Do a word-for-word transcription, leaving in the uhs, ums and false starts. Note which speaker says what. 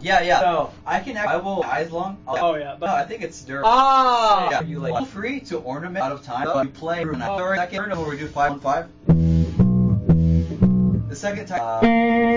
Speaker 1: Yeah, yeah. So I can. I will eyes long.
Speaker 2: Oh yeah.
Speaker 1: But no, I think it's durable.
Speaker 2: Ah.
Speaker 1: Yeah, you like feel free to ornament out of time. But you play through an hour second turn where we do five on five. The second time. Uh,